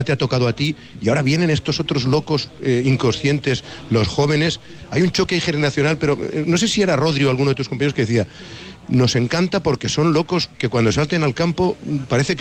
te ha tocado a ti y ahora vienen estos otros locos inconscientes, los jóvenes. Hay un choque generacional, pero no sé si era Rodri o alguno de tus compañeros que decía, nos encanta porque son locos que cuando salten al campo parece que